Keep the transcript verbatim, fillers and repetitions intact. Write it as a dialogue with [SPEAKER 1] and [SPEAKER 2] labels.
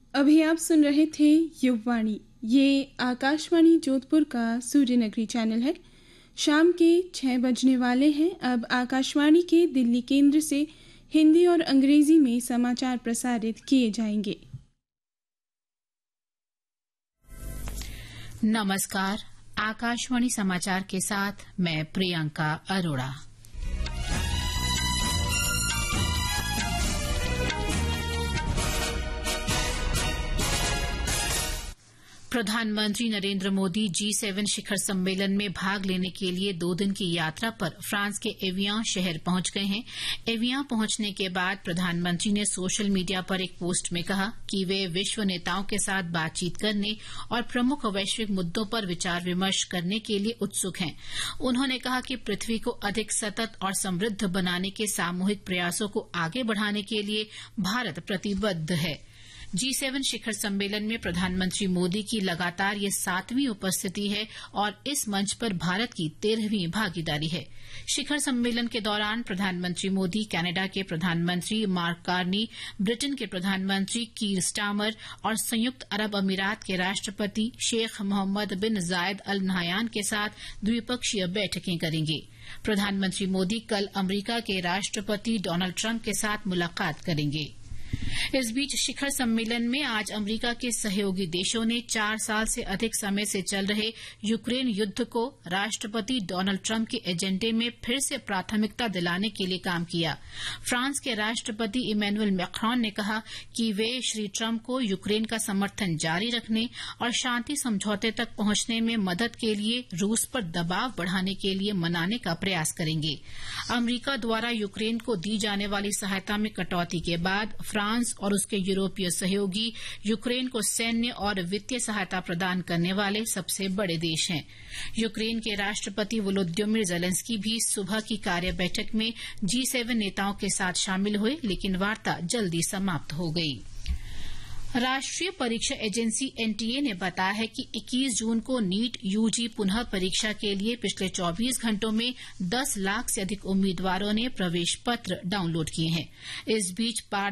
[SPEAKER 1] अभी आप सुन रहे थे युववाणी। ये आकाशवाणी जोधपुर का सूर्यनगरी चैनल है। शाम के छह बजने वाले हैं। अब आकाशवाणी के दिल्ली केंद्र से हिंदी और अंग्रेजी में समाचार प्रसारित किए जाएंगे।
[SPEAKER 2] नमस्कार, आकाशवाणी समाचार के साथ मैं प्रियंका अरोड़ा। प्रधानमंत्री नरेंद्र मोदी जी सेवन शिखर सम्मेलन में भाग लेने के लिए दो दिन की यात्रा पर फ्रांस के एवियान शहर पहुंच गए हैं। एवियान पहुंचने के बाद प्रधानमंत्री ने सोशल मीडिया पर एक पोस्ट में कहा कि वे विश्व नेताओं के साथ बातचीत करने और प्रमुख वैश्विक मुद्दों पर विचार विमर्श करने के लिए उत्सुक हैं। उन्होंने कहा कि पृथ्वी को अधिक सतत और समृद्ध बनाने के सामूहिक प्रयासों को आगे बढ़ाने के लिए भारत प्रतिबद्ध है। जी सेवन शिखर सम्मेलन में प्रधानमंत्री मोदी की लगातार ये सातवीं उपस्थिति है और इस मंच पर भारत की तेरहवीं भागीदारी है। शिखर सम्मेलन के दौरान प्रधानमंत्री मोदी कनाडा के प्रधानमंत्री मार्क कार्नी, ब्रिटेन के प्रधानमंत्री कीर स्टारमर और संयुक्त अरब अमीरात के राष्ट्रपति शेख मोहम्मद बिन जायद अल नहयान के साथ द्विपक्षीय बैठकें करेंगे। प्रधानमंत्री मोदी कल अमरीका के राष्ट्रपति डोनाल्ड ट्रंप के साथ मुलाकात करेंगे। इस बीच शिखर सम्मेलन में आज अमरीका के सहयोगी देशों ने चार साल से अधिक समय से चल रहे यूक्रेन युद्ध को राष्ट्रपति डोनाल्ड ट्रंप के एजेंडे में फिर से प्राथमिकता दिलाने के लिए काम किया। फ्रांस के राष्ट्रपति इमैनुअल मैक्रोन ने कहा कि वे श्री ट्रंप को यूक्रेन का समर्थन जारी रखने और शांति समझौते तक पहुंचने में मदद के लिए रूस पर दबाव बढ़ाने के लिए मनाने का प्रयास करेंगे। अमरीका द्वारा यूक्रेन को दी जाने वाली सहायता में कटौती के बाद फ्रांस और उसके यूरोपीय सहयोगी यूक्रेन को सैन्य और वित्तीय सहायता प्रदान करने वाले सबसे बड़े देश हैं। यूक्रेन के राष्ट्रपति वोलोदिमीर ज़ेलेंस्की भी सुबह की कार्य बैठक में जी सेवन नेताओं के साथ शामिल हुए, लेकिन वार्ता जल्दी समाप्त हो गई। राष्ट्रीय परीक्षा एजेंसी एनटीए ने बताया है कि इक्कीस जून को नीट यूजी पुनः परीक्षा के लिए पिछले चौबीस घंटों में दस लाख से अधिक उम्मीदवारों ने प्रवेश पत्र डाउनलोड किए हैं। इस बीच